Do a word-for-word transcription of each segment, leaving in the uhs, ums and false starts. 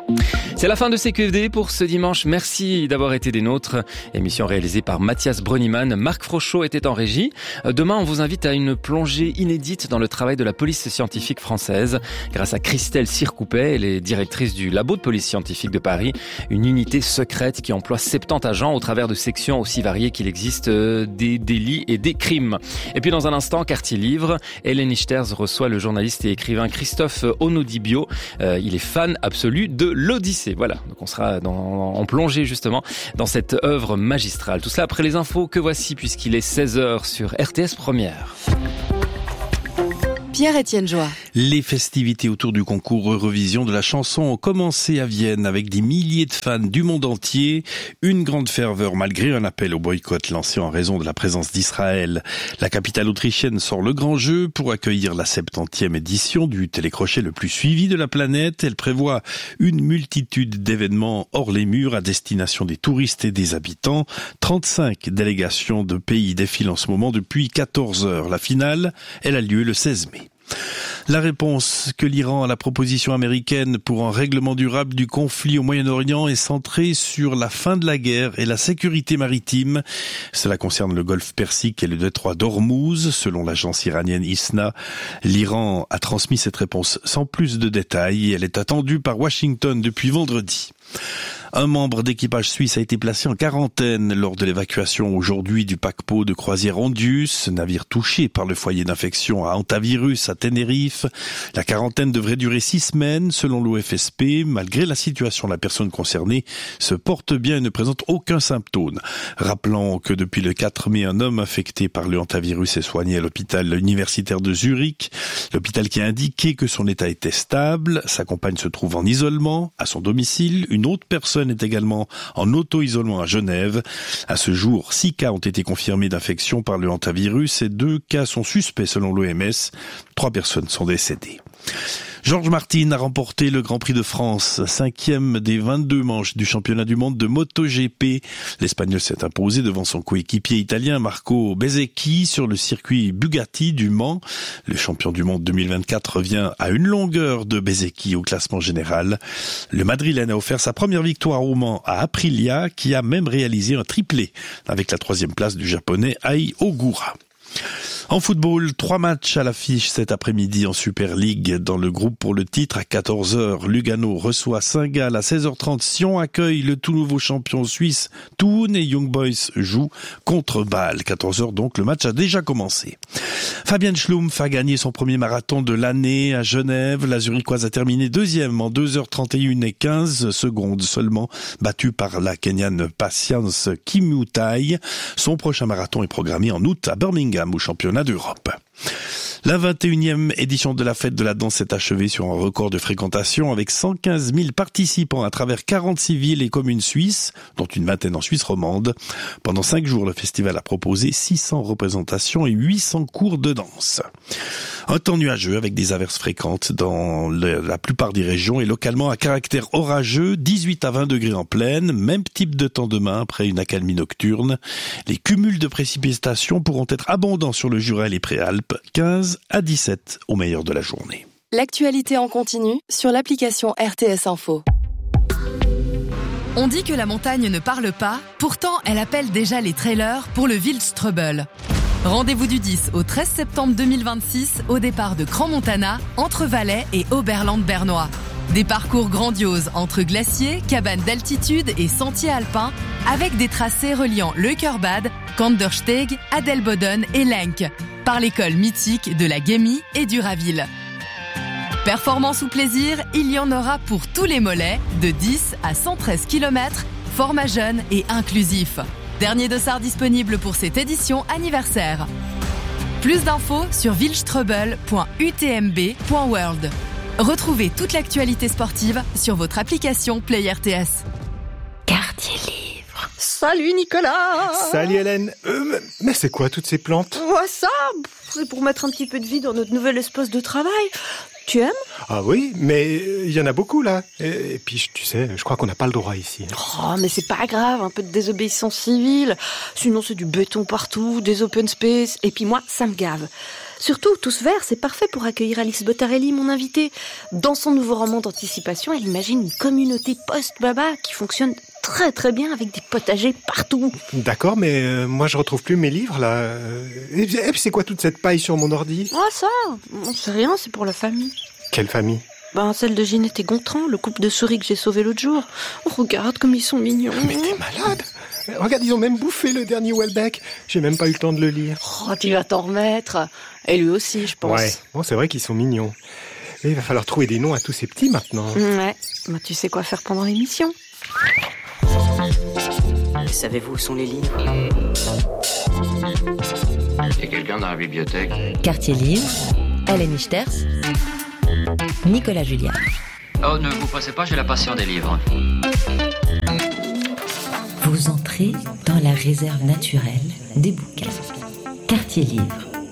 C'est la fin de C Q F D pour ce dimanche. Merci d'avoir été des nôtres. Émission réalisée par Mathias Brönnimann. Marc Frochot était en régie. Demain, on vous invite à une plongée inédite dans le travail de la police scientifique française. Grâce à Christelle Circoupet, elle est directrice du labo de police scientifique de Paris. Une unité secrète qui emploie soixante-dix agents au travers de sections aussi variées qu'il existe des délits et des crimes. Et puis dans un instant, Quartier Livre, Hélène Ichters reçoit le journaliste et écrivain Christophe Onodibio. Euh, il est fan absolu de l'Odyssée. Voilà, donc on sera dans, en plongée justement dans cette œuvre magistrale. Tout cela après les infos que voici puisqu'il est seize heures sur R T S Première. Pierre-Étienne Joie. Les festivités autour du concours Eurovision de la chanson ont commencé à Vienne avec des milliers de fans du monde entier. Une grande ferveur malgré un appel au boycott lancé en raison de la présence d'Israël. La capitale autrichienne sort le grand jeu pour accueillir la septantième édition du télécrochet le plus suivi de la planète. Elle prévoit une multitude d'événements hors les murs à destination des touristes et des habitants. trente-cinq délégations de pays défilent en ce moment depuis quatorze heures. La finale, elle a lieu le seize mai. La réponse que l'Iran à la proposition américaine pour un règlement durable du conflit au Moyen-Orient est centrée sur la fin de la guerre et la sécurité maritime. Cela concerne le golfe Persique et le détroit d'Ormuz, selon l'agence iranienne I S N A. L'Iran a transmis cette réponse sans plus de détails et elle est attendue par Washington depuis vendredi. Un membre d'équipage suisse a été placé en quarantaine lors de l'évacuation aujourd'hui du paquebot de croisière Ondius, navire touché par le foyer d'infection à hantavirus à Tenerife. La quarantaine devrait durer six semaines selon l'O F S P. Malgré la situation, la personne concernée se porte bien et ne présente aucun symptôme. Rappelons que depuis le quatre mai, un homme infecté par le hantavirus est soigné à l'hôpital universitaire de Zurich. L'hôpital qui a indiqué que son état était stable. Sa compagne se trouve en isolement à son domicile. Une autre personne est également en auto-isolement à Genève. À ce jour, six cas ont été confirmés d'infection par le hantavirus et deux cas sont suspects selon l'O M S. Trois personnes sont décédées. George Martin a remporté le Grand Prix de France, cinquième des vingt-deux manches du championnat du monde de MotoGP. L'Espagnol s'est imposé devant son coéquipier italien Marco Bezzecchi sur le circuit Bugatti du Mans. Le champion du monde deux mille vingt-quatre revient à une longueur de Bezzecchi au classement général. Le Madrilène a offert sa première victoire au Mans à Aprilia, qui a même réalisé un triplé avec la troisième place du japonais Ai Ogura. En football, trois matchs à l'affiche cet après-midi en Super League. Dans le groupe pour le titre, à quatorze heures, Lugano reçoit Saint-Gall. À seize heures trente, Sion accueille le tout nouveau champion suisse Thun et Young Boys jouent contre Bâle. quatorze heures donc, le match a déjà commencé. Fabian Schlumpf a gagné son premier marathon de l'année à Genève. La Zurichoise a terminé deuxième en deux heures trente et une et quinze secondes seulement, battue par la Kenyane Patience Kimutai. Son prochain marathon est programmé en août à Birmingham au championnat d'Europe. La vingt et unième édition de la fête de la danse s'est achevée sur un record de fréquentation avec cent quinze mille participants à travers quarante-six villes et communes suisses, dont une vingtaine en Suisse romande. Pendant cinq jours, le festival a proposé six cents représentations et huit cents cours de danse. Un temps nuageux avec des averses fréquentes dans le, la plupart des régions et localement à caractère orageux, dix-huit à vingt degrés en plaine, même type de temps demain après une accalmie nocturne. Les cumuls de précipitations pourront être abondants sur le Jura et les Préalpes, quinze à dix-sept au meilleur de la journée. L'actualité en continu sur l'application R T S Info. On dit que la montagne ne parle pas, pourtant elle appelle déjà les trailers pour le Wildstrubel. Rendez-vous du dix au treize septembre deux mille vingt-six au départ de Crans-Montana, entre Valais et Oberland-Bernois. Des parcours grandioses entre glaciers, cabanes d'altitude et sentiers alpins, avec des tracés reliant Leukerbad, Kandersteg, Adelboden et Lenk, par l'école mythique de la Gemmi et du Raville. Performance ou plaisir, il y en aura pour tous les mollets, de dix à cent treize kilomètres, format jeune et inclusif. Dernier dossard disponible pour cette édition anniversaire. Plus d'infos sur wildstrubel point u t m b point world. Retrouvez toute l'actualité sportive sur votre application Play R T S. Quartier Livre. Salut Nicolas. Salut Hélène. Euh, mais c'est quoi toutes ces plantes? Ouais, ça, c'est pour mettre un petit peu de vie dans notre nouvel espace de travail. Tu aimes ? Ah oui, mais il y en a beaucoup là. Et, et puis tu sais, je crois qu'on n'a pas le droit ici. Oh, mais c'est pas grave, un peu de désobéissance civile. Sinon c'est du béton partout, des open space. Et puis moi, ça me gave. Surtout, Tous Verts, c'est parfait pour accueillir Alice Bottarelli, mon invitée. Dans son nouveau roman d'anticipation, elle imagine une communauté post-baba qui fonctionne très très bien avec des potagers partout. D'accord, mais euh, moi je retrouve plus mes livres là. Et puis, et puis c'est quoi toute cette paille sur mon ordi ? Ah ça, c'est rien, c'est pour la famille. Quelle famille ? Ben, celle de Ginette et Gontran, le couple de souris que j'ai sauvé l'autre jour. Oh, regarde comme ils sont mignons. Mais t'es malade ? Regarde, ils ont même bouffé le dernier Welbeck. J'ai même pas eu le temps de le lire. Oh, tu vas t'en remettre. Et lui aussi, je pense. Ouais, bon, c'est vrai qu'ils sont mignons. Et il va falloir trouver des noms à tous ces petits maintenant. Ouais, ben, tu sais quoi faire pendant l'émission. Savez-vous où sont les livres ? Il y a quelqu'un dans la bibliothèque ? Quartier Livre, Hélène Ichters, Nicolas Julliard. Oh, ne vous pressez pas, j'ai la passion des livres. Vous entrez dans la réserve naturelle des bouquins. Quartier Livre.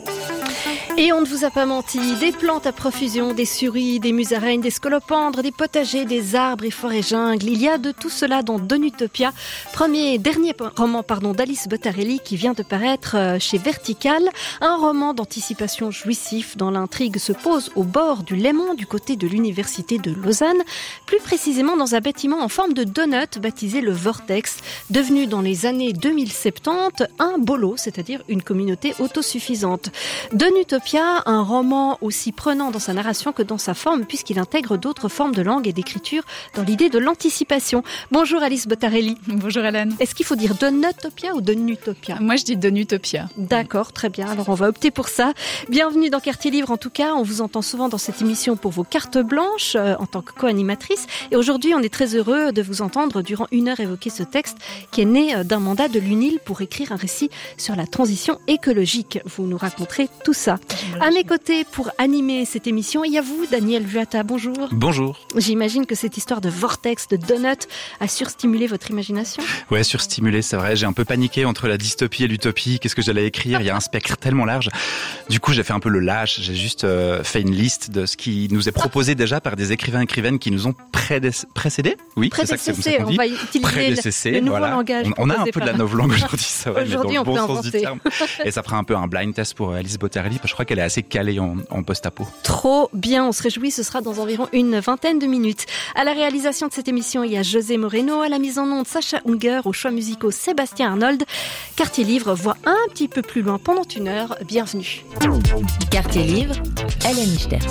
Et on ne vous a pas menti, des plantes à profusion, des suris, des musaraignes, des scolopendres, des potagers, des arbres et forêts jungles. Il y a de tout cela dans Donutopia, premier dernier roman pardon, d'Alice Bottarelli qui vient de paraître chez Vertical. Un roman d'anticipation jouissif dont l'intrigue se pose au bord du Léman, du côté de l'université de Lausanne, plus précisément dans un bâtiment en forme de donut baptisé le Vortex, devenu dans les années deux mille soixante-dix un bolo, c'est-à-dire une communauté autosuffisante. Donutopia, un roman aussi prenant dans sa narration que dans sa forme, puisqu'il intègre d'autres formes de langue et d'écriture dans l'idée de l'anticipation. Bonjour Alice Bottarelli. Bonjour Hélène. Est-ce qu'il faut dire Donutopia ou Donutopia ? Moi je dis Donutopia. D'accord, très bien, alors on va opter pour ça. Bienvenue dans Quartier Livre en tout cas, on vous entend souvent dans cette émission pour vos cartes blanches euh, en tant que co-animatrice. Et aujourd'hui on est très heureux de vous entendre durant une heure évoquer ce texte qui est né d'un mandat de l'U N I L pour écrire un récit sur la transition écologique. Vous nous raconterez tout ça. À mes côtés, pour animer cette émission, il y a vous, Daniel Vuata. Bonjour. Bonjour. J'imagine que cette histoire de vortex, de donut, a surstimulé votre imagination. Ouais, surstimulé, c'est vrai. J'ai un peu paniqué entre la dystopie et l'utopie. Qu'est-ce que j'allais écrire ? Il y a un spectre tellement large. Du coup, j'ai fait un peu le lâche. J'ai juste euh, fait une liste de ce qui nous est proposé déjà par des écrivains et écrivaines qui nous ont prédé- précédés. Oui, c'est ça que c'est comme ça qu'on dit. On va utiliser le, le nouveau voilà. langage. On, on a un peu de la novlangue aujourd'hui, ça va, aujourd'hui, mais dans on le bon peut sens inventer. du terme. Et ça fera un peu un blind test pour Alice Bottarelli, parce que je crois qu'elle est assez calée en, en post-apo. Trop bien, on se réjouit, ce sera dans environ une vingtaine de minutes. À la réalisation de cette émission, il y a José Moreno, à la mise en onde Sacha Unger, aux choix musicaux Sébastien Arnold. Quartier Livre voit un petit peu plus loin pendant une heure. Bienvenue. Quartier Livre, Hélène Ichters.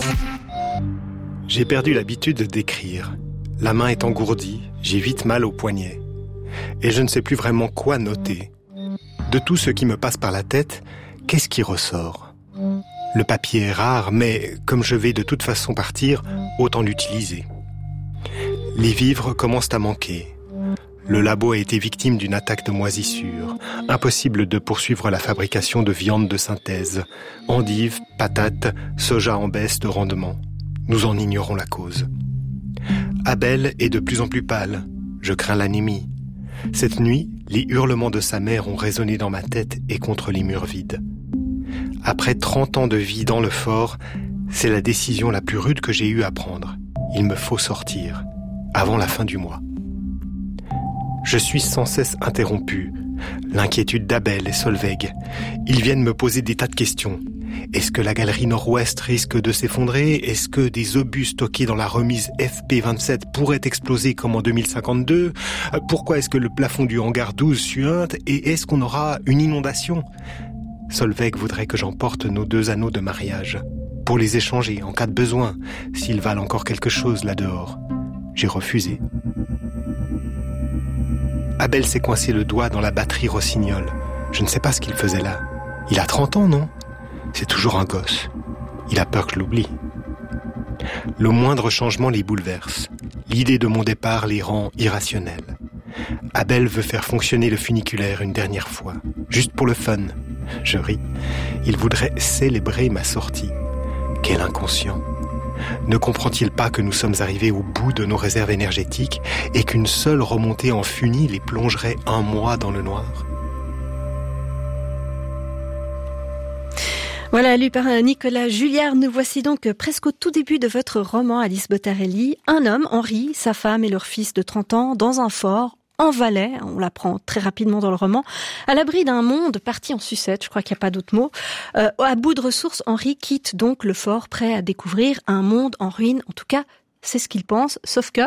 J'ai perdu l'habitude d'écrire. La main est engourdie, j'ai vite mal au poignet. Et je ne sais plus vraiment quoi noter. De tout ce qui me passe par la tête, qu'est-ce qui ressort ? Le papier est rare, mais comme je vais de toute façon partir, autant l'utiliser. Les vivres commencent à manquer. Le labo a été victime d'une attaque de moisissure. Impossible de poursuivre la fabrication de viande de synthèse. Endives, patates, soja en baisse de rendement. Nous en ignorons la cause. Abel est de plus en plus pâle. Je crains l'anémie. Cette nuit, les hurlements de sa mère ont résonné dans ma tête et contre les murs vides. Après trente ans de vie dans le fort, c'est la décision la plus rude que j'ai eue à prendre. Il me faut sortir, avant la fin du mois. Je suis sans cesse interrompu. L'inquiétude d'Abel et Solveig. Ils viennent me poser des tas de questions. Est-ce que la galerie nord-ouest risque de s'effondrer ? Est-ce que des obus stockés dans la remise F P vingt-sept pourraient exploser comme en deux mille cinquante-deux ? Pourquoi est-ce que le plafond du hangar douze suinte ? Et est-ce qu'on aura une inondation ? Solveig voudrait que j'emporte nos deux anneaux de mariage, pour les échanger en cas de besoin, s'ils valent encore quelque chose là-dehors. J'ai refusé. Abel s'est coincé le doigt dans la batterie Rossignol. Je ne sais pas ce qu'il faisait là. Il a trente ans, non ? C'est toujours un gosse. Il a peur que je l'oublie. Le moindre changement les bouleverse. L'idée de mon départ les rend irrationnels. Abel veut faire fonctionner le funiculaire une dernière fois, juste pour le fun. Je ris. Il voudrait célébrer ma sortie. Quel inconscient. Ne comprend-il pas que nous sommes arrivés au bout de nos réserves énergétiques et qu'une seule remontée en funi les plongerait un mois dans le noir ? Voilà, lu par Nicolas Julliard, nous voici donc presque au tout début de votre roman, Alice Bottarelli. Un homme, Henri, sa femme et leur fils de trente ans, dans un fort, en Valais, on l'apprend très rapidement dans le roman, à l'abri d'un monde parti en sucette, je crois qu'il n'y a pas d'autre mot. Euh, à bout de ressources, Henri quitte donc le fort, prêt à découvrir un monde en ruine. En tout cas, c'est ce qu'il pense, sauf que...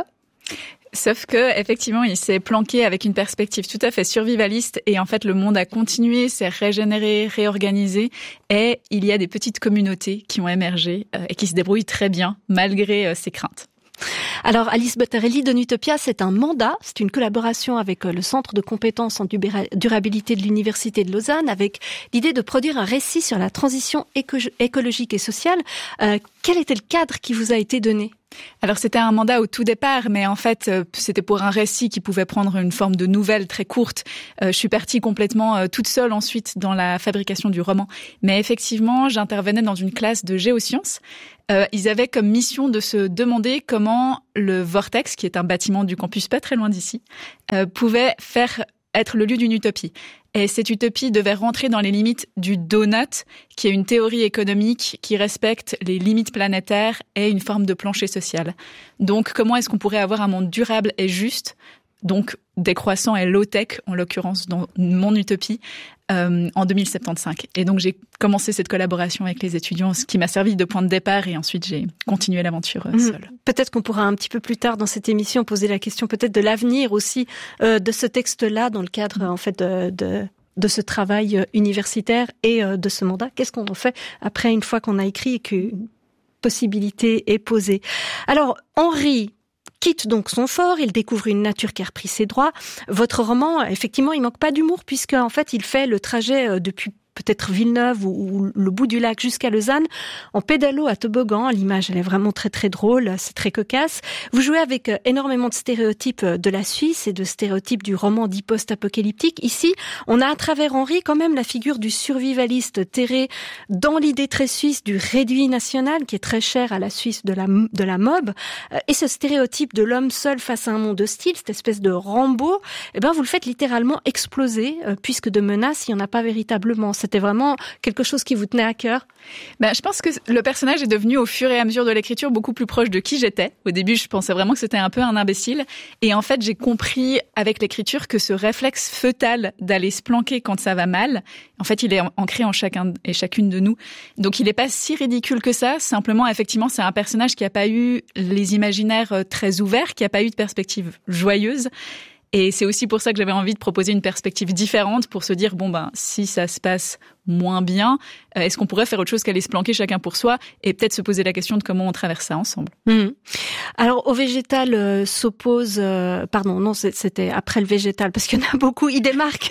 Sauf que, effectivement, il s'est planqué avec une perspective tout à fait survivaliste et en fait, le monde a continué, s'est régénéré, réorganisé et il y a des petites communautés qui ont émergé euh, et qui se débrouillent très bien malgré euh, ces craintes. Alors, Alice Bottarelli de Nutopia, c'est un mandat, c'est une collaboration avec le Centre de compétences en durabilité de l'Université de Lausanne, avec l'idée de produire un récit sur la transition éco- écologique et sociale. Euh, quel était le cadre qui vous a été donné ? Alors c'était un mandat au tout départ, mais en fait c'était pour un récit qui pouvait prendre une forme de nouvelle très courte. Euh, je suis partie complètement euh, toute seule ensuite dans la fabrication du roman. Mais effectivement, j'intervenais dans une classe de géosciences. Euh, ils avaient comme mission de se demander comment le Vortex, qui est un bâtiment du campus pas très loin d'ici, euh, pouvait faire être le lieu d'une utopie. Et cette utopie devait rentrer dans les limites du donut, qui est une théorie économique qui respecte les limites planétaires et une forme de plancher social. Donc, comment est-ce qu'on pourrait avoir un monde durable et juste, donc décroissant et low-tech, en l'occurrence dans mon utopie, euh, en deux mille soixante-quinze. Et donc, j'ai commencé cette collaboration avec les étudiants, ce qui m'a servi de point de départ, et ensuite, j'ai continué l'aventure euh, seule. Mmh. Peut-être qu'on pourra un petit peu plus tard dans cette émission poser la question peut-être de l'avenir aussi euh, de ce texte-là dans le cadre en fait de, de, de ce travail universitaire et euh, de ce mandat. Qu'est-ce qu'on en fait après une fois qu'on a écrit et qu'une possibilité est posée? Alors, Henri quitte donc son fort, il découvre une nature qui a repris ses droits. Votre roman, effectivement, il manque pas d'humour puisque en fait, il fait le trajet depuis peut-être Villeneuve ou, ou le bout du lac jusqu'à Lausanne, en pédalo à toboggan. L'image, elle est vraiment très très drôle, c'est très cocasse. Vous jouez avec énormément de stéréotypes de la Suisse et de stéréotypes du roman dit post-apocalyptique. Ici, on a à travers Henri quand même la figure du survivaliste terré dans l'idée très suisse du réduit national qui est très cher à la Suisse de la, de la mob. Et ce stéréotype de l'homme seul face à un monde hostile, cette espèce de Rambo, eh ben vous le faites littéralement exploser puisque de menaces, il n'y en a pas véritablement. C'était vraiment quelque chose qui vous tenait à cœur? Ben, je pense que le personnage est devenu au fur et à mesure de l'écriture beaucoup plus proche de qui j'étais. Au début, je pensais vraiment que c'était un peu un imbécile. Et en fait, j'ai compris avec l'écriture que ce réflexe fœtal d'aller se planquer quand ça va mal, en fait, il est ancré en chacun et chacune de nous. Donc, il n'est pas si ridicule que ça. Simplement, effectivement, c'est un personnage qui n'a pas eu les imaginaires très ouverts, qui n'a pas eu de perspective joyeuse. Et c'est aussi pour ça que j'avais envie de proposer une perspective différente pour se dire, bon ben, si ça se passe moins bien, est-ce qu'on pourrait faire autre chose qu'aller se planquer chacun pour soi et peut-être se poser la question de comment on traverse ça ensemble. Mmh. Alors, au végétal euh, s'oppose... Euh, pardon, non, c'était après le végétal, parce qu'il y en a beaucoup. Il démarque,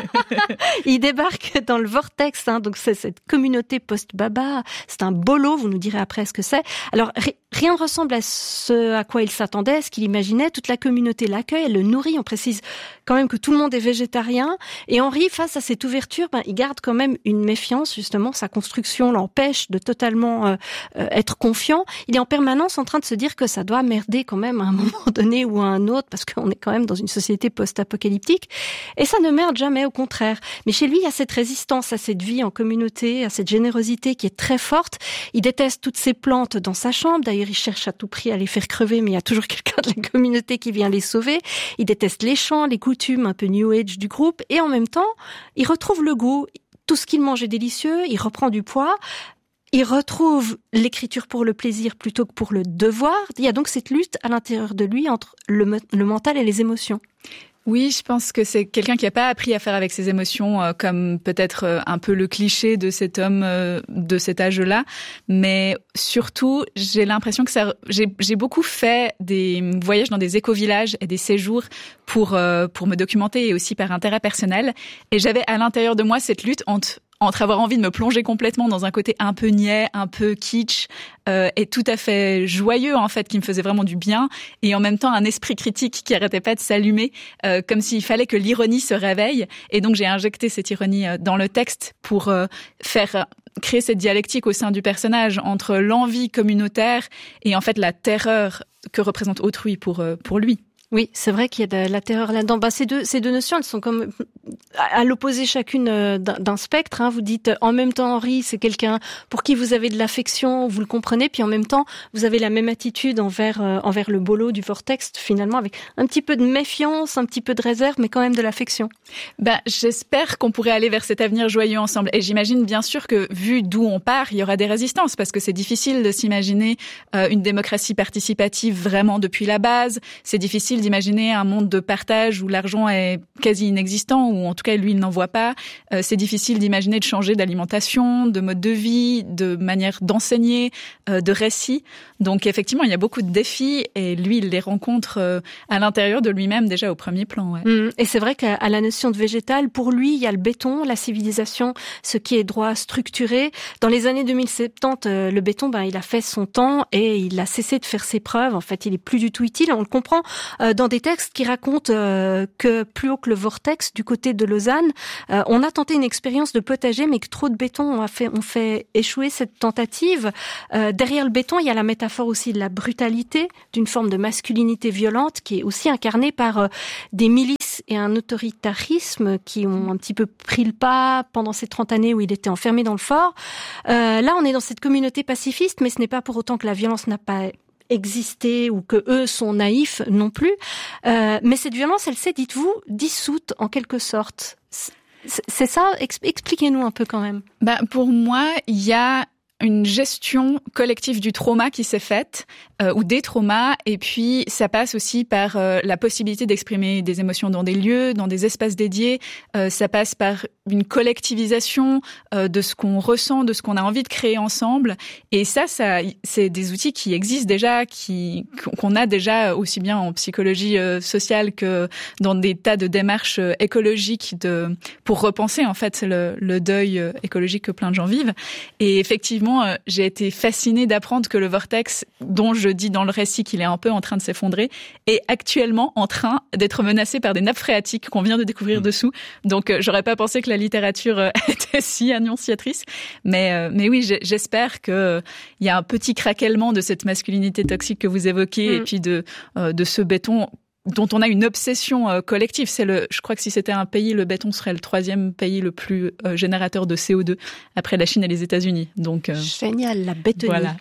il débarque dans le vortex, hein, donc c'est cette communauté post-baba. C'est un bolo, vous nous direz après ce que c'est. Alors, ri- rien ne ressemble à ce à quoi il s'attendait, ce qu'il imaginait. Toute la communauté l'accueille, elle le nourrit. On précise quand même que tout le monde est végétarien. Et Henri, face à cette ouverture, ben, il garde quand même une méfiance, justement. Sa construction l'empêche de totalement euh, euh, être confiant. Il est en permanence en train de se dire que ça doit merder quand même à un moment donné ou à un autre, parce qu'on est quand même dans une société post-apocalyptique. Et ça ne merde jamais, au contraire. Mais chez lui, il y a cette résistance à cette vie en communauté, à cette générosité qui est très forte. Il déteste toutes ces plantes dans sa chambre. D'ailleurs, il cherche à tout prix à les faire crever, mais il y a toujours quelqu'un de la communauté qui vient les sauver. Il déteste les chants, les coutumes un peu new age du groupe. Et en même temps, il retrouve le goût. Tout ce qu'il mange est délicieux, il reprend du poids, il retrouve l'écriture pour le plaisir plutôt que pour le devoir. Il y a donc cette lutte à l'intérieur de lui entre le, le mental et les émotions. Oui, je pense que c'est quelqu'un qui n'a pas appris à faire avec ses émotions, euh, comme peut-être euh, un peu le cliché de cet homme euh, de cet âge-là. Mais surtout, j'ai l'impression que ça, j'ai, j'ai beaucoup fait des voyages dans des éco-villages et des séjours pour euh, pour me documenter et aussi par intérêt personnel. Et j'avais à l'intérieur de moi cette lutte entre entre avoir envie de me plonger complètement dans un côté un peu niais, un peu kitsch, euh, et tout à fait joyeux, en fait, qui me faisait vraiment du bien, et en même temps un esprit critique qui arrêtait pas de s'allumer, euh, comme s'il fallait que l'ironie se réveille. Et donc j'ai injecté cette ironie dans le texte pour euh, faire créer cette dialectique au sein du personnage entre l'envie communautaire et en fait la terreur que représente autrui pour, euh, pour lui. Oui, c'est vrai qu'il y a de la terreur là-dedans. Bah, ces deux, ces deux notions, elles sont comme à l'opposé chacune d'un, d'un spectre. Hein. Vous dites en même temps Henri, c'est quelqu'un pour qui vous avez de l'affection, vous le comprenez, puis en même temps vous avez la même attitude envers euh, envers le bolo du vortex, finalement avec un petit peu de méfiance, un petit peu de réserve, mais quand même de l'affection. Ben, j'espère qu'on pourrait aller vers cet avenir joyeux ensemble. Et j'imagine bien sûr que vu d'où on part, il y aura des résistances parce que c'est difficile de s'imaginer euh, une démocratie participative vraiment depuis la base. C'est difficile d'imaginer un monde de partage où l'argent est quasi inexistant, ou en tout cas lui il n'en voit pas. Euh, c'est difficile d'imaginer de changer d'alimentation, de mode de vie, de manière d'enseigner, euh, de récit. Donc effectivement il y a beaucoup de défis et lui il les rencontre euh, à l'intérieur de lui-même déjà au premier plan. Ouais. Mmh. Et c'est vrai qu'à la notion de végétal, pour lui il y a le béton, la civilisation, ce qui est droit structuré. Dans les années deux mille soixante-dix, euh, le béton, ben il a fait son temps et il a cessé de faire ses preuves. En fait il est plus du tout utile. On le comprend euh, dans des textes qui racontent euh, que plus haut que le vortex, du côté de Lausanne, euh, on a tenté une expérience de potager, mais que trop de béton a fait, on fait échouer cette tentative. Euh, derrière le béton, il y a la métaphore aussi de la brutalité, d'une forme de masculinité violente qui est aussi incarnée par euh, des milices et un autoritarisme qui ont un petit peu pris le pas pendant ces trente années où il était enfermé dans le fort. Euh, là, on est dans cette communauté pacifiste, mais ce n'est pas pour autant que la violence n'a pas exister ou que eux sont naïfs non plus. Euh, mais cette violence, elle s'est, dites-vous, dissoute en quelque sorte. C'est, c'est ça? Expliquez-nous un peu quand même. Bah, pour moi, il y a une gestion collective du trauma qui s'est faite, euh, ou des traumas, et puis ça passe aussi par euh, la possibilité d'exprimer des émotions dans des lieux, dans des espaces dédiés, euh, ça passe par une collectivisation euh, de ce qu'on ressent, de ce qu'on a envie de créer ensemble, et ça, ça c'est des outils qui existent déjà, qui qu'on a déjà aussi bien en psychologie euh, sociale que dans des tas de démarches euh, écologiques de, pour repenser en fait le, le deuil euh, écologique que plein de gens vivent, et effectivement j'ai été fascinée d'apprendre que le vortex, dont je dis dans le récit qu'il est un peu en train de s'effondrer, est actuellement en train d'être menacé par des nappes phréatiques qu'on vient de découvrir mmh. dessous. Donc, j'aurais pas pensé que la littérature était si annonciatrice. Mais, mais oui, j'espère qu'il y a un petit craquellement de cette masculinité toxique que vous évoquez mmh. et puis de, de ce béton dont on a une obsession euh, collective. C'est le, je crois que si c'était un pays, le béton serait le troisième pays le plus euh, générateur de C O deux après la Chine et les États-Unis. Donc euh, génial, la bétonie. Voilà.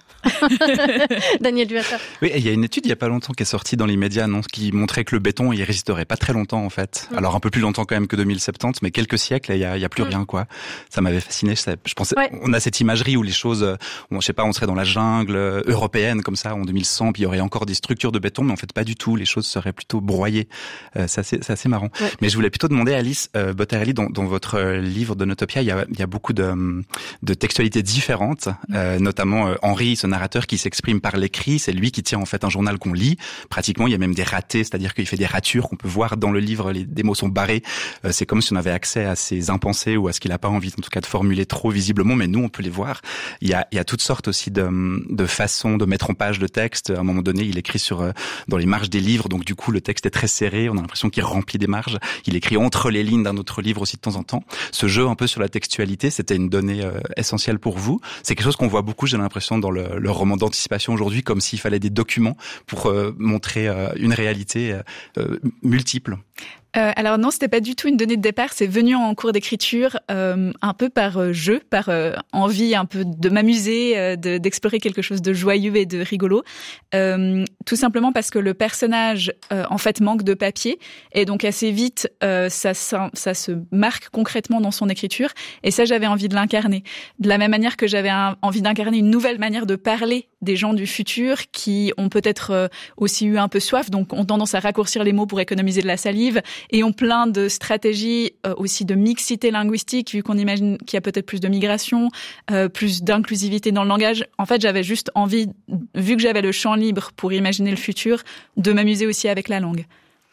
Daniel Duhata. Oui, il y a une étude il y a pas longtemps qui est sortie dans les médias, non, qui montrait que le béton il résisterait pas très longtemps en fait. Mmh. Alors un peu plus longtemps quand même que deux mille soixante-dix, mais quelques siècles, il y a, il y a plus mmh. rien quoi. Ça m'avait fasciné. Je, je pensais, ouais. on a cette imagerie où les choses, on, je sais pas, on serait dans la jungle européenne comme ça en deux mille cent, puis il y aurait encore des structures de béton, mais en fait pas du tout. Les choses seraient plutôt broyé. Euh, c'est, assez, c'est assez marrant. Ouais. Mais je voulais plutôt demander à Alice euh, Bottarelli, dans, dans votre euh, livre Donutopia, il y a, il y a beaucoup de, de textualités différentes, euh, notamment euh, Henri, ce narrateur qui s'exprime par l'écrit, c'est lui qui tient en fait un journal qu'on lit. Pratiquement, il y a même des ratés, c'est-à-dire qu'il fait des ratures qu'on peut voir dans le livre, les, des mots sont barrés. Euh, c'est comme si on avait accès à ses impensés ou à ce qu'il n'a pas envie, en tout cas, de formuler trop visiblement, mais nous, on peut les voir. Il y a, il y a toutes sortes aussi de, de façons de mettre en page le texte. À un moment donné, il écrit sur euh, dans les marges des livres, donc du coup, le texte est très serré, on a l'impression qu'il remplit des marges. Il écrit entre les lignes d'un autre livre aussi de temps en temps. Ce jeu un peu sur la textualité, c'était une donnée euh, essentielle pour vous. C'est quelque chose qu'on voit beaucoup, j'ai l'impression, dans le, le roman d'anticipation aujourd'hui, comme s'il fallait des documents pour euh, montrer euh, une réalité euh, multiple. Euh, alors non, c'était pas du tout une donnée de départ, c'est venu en cours d'écriture euh, un peu par euh, jeu, par euh, envie un peu de m'amuser, euh, de, d'explorer quelque chose de joyeux et de rigolo. Euh, tout simplement parce que le personnage euh, en fait manque de papier et donc assez vite euh, ça, ça, ça se marque concrètement dans son écriture et ça j'avais envie de l'incarner. De la même manière que j'avais un, envie d'incarner une nouvelle manière de parler des gens du futur qui ont peut-être euh, aussi eu un peu soif, donc ont tendance à raccourcir les mots pour économiser de la salive et ont plein de stratégies euh, aussi de mixité linguistique, vu qu'on imagine qu'il y a peut-être plus de migration, euh, plus d'inclusivité dans le langage. En fait, j'avais juste envie, vu que j'avais le champ libre pour imaginer le futur, de m'amuser aussi avec la langue.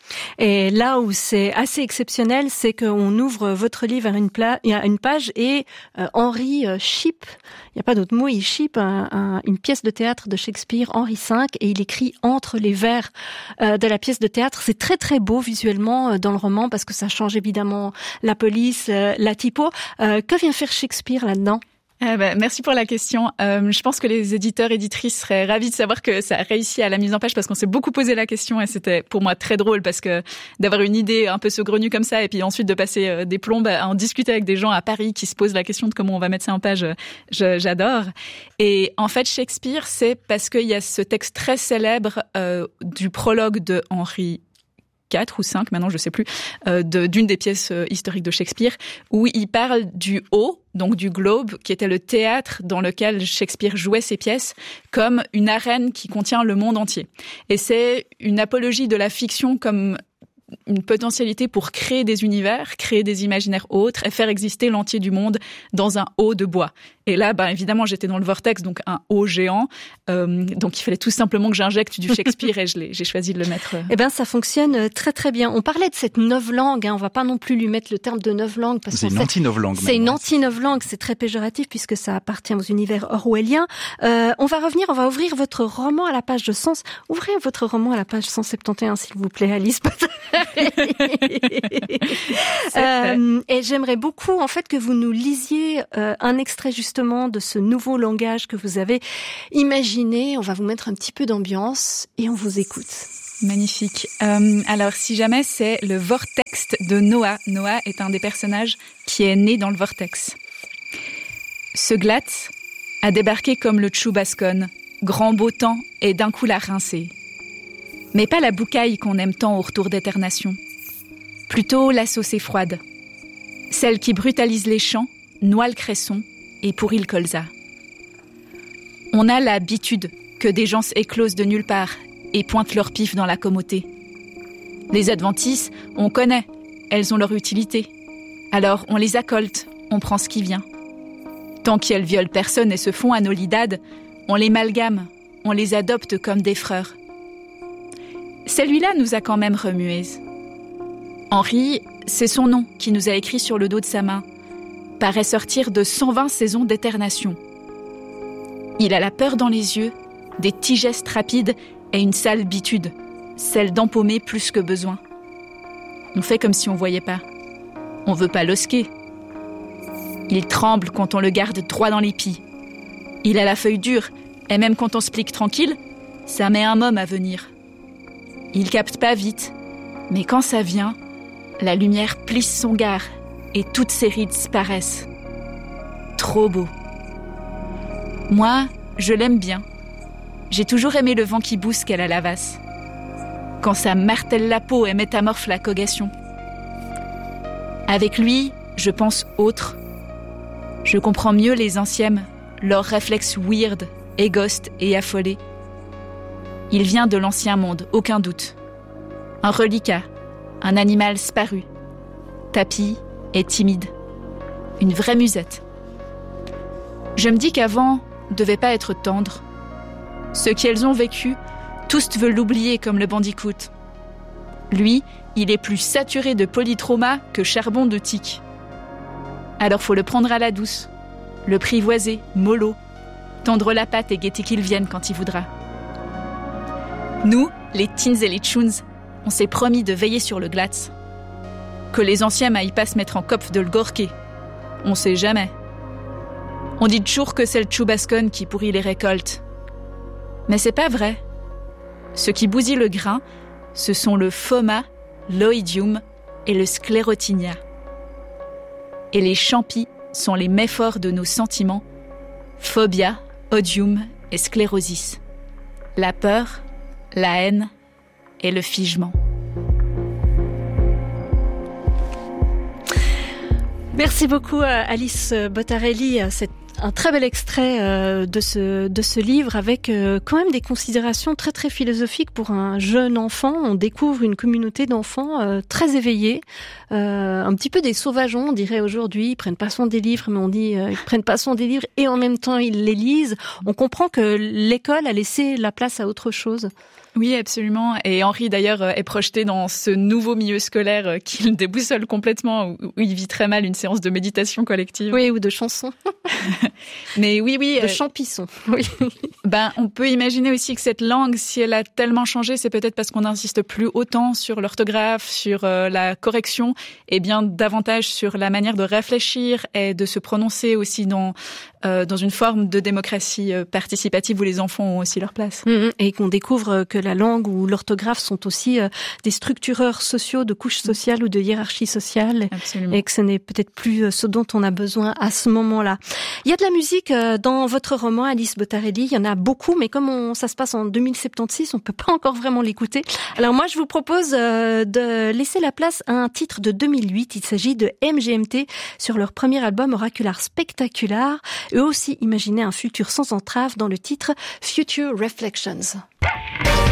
Et là où c'est assez exceptionnel, c'est qu'on ouvre votre livre à une, pla- à une page et euh, Henri euh, ship, il n'y a pas d'autre mot, il ship un, un, une pièce de théâtre de Shakespeare, Henri cinq, et il écrit entre les vers euh, de la pièce de théâtre. C'est très très beau visuellement euh, dans le roman parce que ça change évidemment la police, euh, la typo. Euh, que vient faire Shakespeare là-dedans ? Ah bah, merci pour la question. Euh, je pense que les éditeurs, éditrices seraient ravis de savoir que ça a réussi à la mise en page parce qu'on s'est beaucoup posé la question et c'était pour moi très drôle parce que d'avoir une idée un peu saugrenue comme ça et puis ensuite de passer euh, des plombes à en discuter avec des gens à Paris qui se posent la question de comment on va mettre ça en page, je, j'adore. Et en fait, Shakespeare, c'est parce qu'il y a ce texte très célèbre euh, du prologue de Henri quatre ou cinq, maintenant je sais plus, euh, de, d'une des pièces euh, historiques de Shakespeare, où il parle du haut, donc du Globe, qui était le théâtre dans lequel Shakespeare jouait ses pièces, comme une arène qui contient le monde entier. Et c'est une apologie de la fiction comme une potentialité pour créer des univers, créer des imaginaires autres et faire exister l'entier du monde dans un haut de bois. Et là, ben, évidemment, j'étais dans le vortex, donc un haut géant. Euh, donc, il fallait tout simplement que j'injecte du Shakespeare et je l'ai, j'ai choisi de le mettre. Eh ben, ça fonctionne très, très bien. On parlait de cette novlangue, hein. On va pas non plus lui mettre le terme de novlangue. Parce c'est qu'en une fait, anti-novlangue. C'est une anti-novlangue. C'est très péjoratif puisque ça appartient aux univers orwelliens. Euh, on va revenir, on va ouvrir votre roman à la page de cent... Ouvrez votre roman à la page cent soixante et onze, s'il vous plaît, Alice. euh, et j'aimerais beaucoup, en fait, que vous nous lisiez euh, un extrait justement de ce nouveau langage que vous avez imaginé. On va vous mettre un petit peu d'ambiance et on vous écoute. Magnifique. Euh, alors, si jamais c'est le vortex de Noah. Noah est un des personnages qui est né dans le vortex. Ce glatt a débarqué comme le Chubascon, grand beau temps et d'un coup l'a rincé. Mais pas la boucaille qu'on aime tant au retour d'éternation. Plutôt la saucée froide. Celle qui brutalise les champs, noie le cresson et pourrit le colza. On a l'habitude que des gens s'éclosent de nulle part et pointent leur pif dans la commodité. Les adventices, on connaît, elles ont leur utilité. Alors on les accolte, on prend ce qui vient. Tant qu'elles violent personne et se font à nos lidades, on les malgame, on les adopte comme des frères. Celui-là nous a quand même remués. Henri, c'est son nom qui nous a écrit sur le dos de sa main, paraît sortir de cent vingt saisons d'éternation. Il a la peur dans les yeux, des petits gestes rapides et une sale bitude, celle d'empaumer plus que besoin. On fait comme si on voyait pas. On veut pas l'osquer. Il tremble quand on le garde droit dans les pieds. Il a la feuille dure, et même quand on se plique tranquille, ça met un môme à venir. Il capte pas vite, mais quand ça vient, la lumière plisse son gard et toutes ses rides paraissent. Trop beau. Moi, je l'aime bien. J'ai toujours aimé le vent qui bousque à la lavasse. Quand ça martèle la peau et métamorphe la cogation. Avec lui, je pense autre. Je comprends mieux les anciennes, leurs réflexes weird, égoïstes et affolés. Il vient de l'ancien monde, aucun doute. Un reliquat, un animal sparu, tapis et timide. Une vraie musette. Je me dis qu'avant devait pas être tendre. Ceux qu'elles ont vécu, tous veulent l'oublier comme le bandicoot. Lui, il est plus saturé de polytrauma que charbon de tic. Alors faut le prendre à la douce, le privoiser, mollo, tendre la patte et guetter qu'il vienne quand il voudra. Nous, les teens et les tunes, on s'est promis de veiller sur le glatt. Que les anciens m'aillent pas se mettre en copf de le gorquer. On sait jamais. On dit toujours que c'est le Chubascon qui pourrit les récoltes. Mais c'est pas vrai. Ce qui bousille le grain, ce sont le phoma, l'oïdium et le sclérotinia. Et les champis sont les méphores de nos sentiments, phobia, odium et sclérosis. La peur, la haine et le figement. Merci beaucoup Alice Bottarelli. C'est un très bel extrait de ce de ce livre avec quand même des considérations très très philosophiques pour un jeune enfant. On découvre une communauté d'enfants très éveillés, un petit peu des sauvageons, on dirait aujourd'hui. Ils prennent pas soin des livres, mais on dit ils prennent pas soin des livres et en même temps ils les lisent. On comprend que l'école a laissé la place à autre chose. Oui, absolument. Et Henri, d'ailleurs, est projeté dans ce nouveau milieu scolaire qui le déboussole complètement, où il vit très mal une séance de méditation collective. Oui, ou de chansons. Mais oui, oui. De euh, champissons. Oui. Ben, on peut imaginer aussi que cette langue, si elle a tellement changé, c'est peut-être parce qu'on n'insiste plus autant sur l'orthographe, sur euh, la correction, et bien davantage sur la manière de réfléchir et de se prononcer aussi dans euh, dans une forme de démocratie euh, participative où les enfants ont aussi leur place. Mmh, et qu'on découvre que la langue ou l'orthographe sont aussi euh, des structureurs sociaux de couches sociales ou de hiérarchie sociale. Absolument. Et que ce n'est peut-être plus ce dont on a besoin à ce moment-là. Il y a de la musique dans votre roman, Alice Bottarelli. Il y en a beaucoup, mais comme on, ça se passe en deux mille soixante-seize, on peut pas encore vraiment l'écouter. Alors moi, je vous propose euh, de laisser la place à un titre de deux mille huit. Il s'agit de M G M T sur leur premier album Oracular Spectacular. Eux aussi imaginaient un futur sans entrave dans le titre Future Reflections.